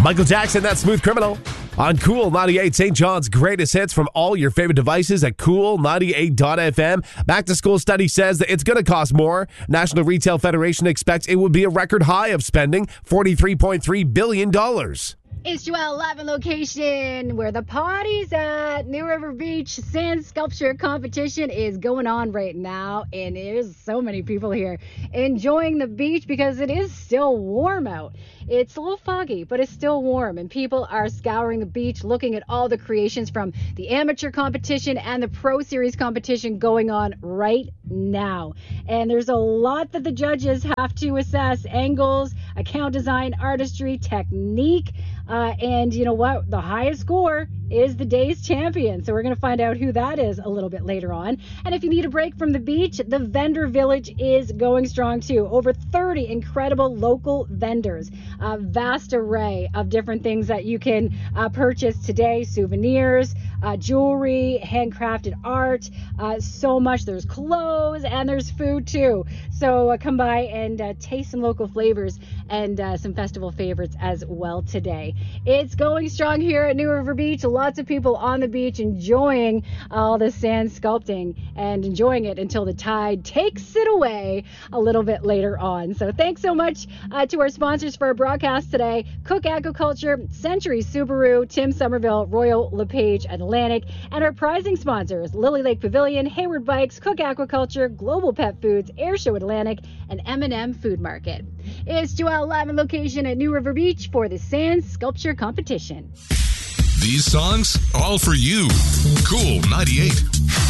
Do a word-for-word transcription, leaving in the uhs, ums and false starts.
Michael Jackson, that Smooth Criminal. On Cool ninety-eight, Saint John's greatest hits from all your favorite devices at cool ninety-eight dot f m. Back to school study says that it's going to cost more. National Retail Federation expects it would be a record high of spending, forty-three point three billion dollars. It's Joelle live on location where the party's at. New River Beach Sand Sculpture Competition is going on right now, and there's so many people here enjoying the beach because it is still warm out. It's a little foggy, but it's still warm, and people are scouring the beach looking at all the creations from the amateur competition and the Pro Series competition going on right now. And there's a lot that the judges have to assess: angles, account design, artistry, technique. Uh, and you know what? The highest score is the day's champion. So we're going to find out who that is a little bit later on. And if you need a break from the beach, the vendor village is going strong too. Over thirty incredible local vendors. A vast array of different things that you can uh, purchase today. Souvenirs, uh, jewelry, handcrafted art, uh, so much. There's clothes and there's food too. So uh, come by and uh, taste some local flavors and uh, some festival favorites as well today. It's going strong here at New River Beach. Lots of people on the beach enjoying all the sand sculpting and enjoying it until the tide takes it away a little bit later on. So thanks so much uh, to our sponsors for our broadcast today: Cook Agriculture, Century Subaru, Tim Somerville, Royal LePage Atlantic, and our prizing sponsors: Lily Lake Pavilion, Hayward Bikes, Cook Aquaculture, Global Pet Foods, Air Show Atlantic, and M and M Food Market. It's Joelle live on location at New River Beach for the Sand Sculpture Competition. These songs, all for you. Cool ninety-eight.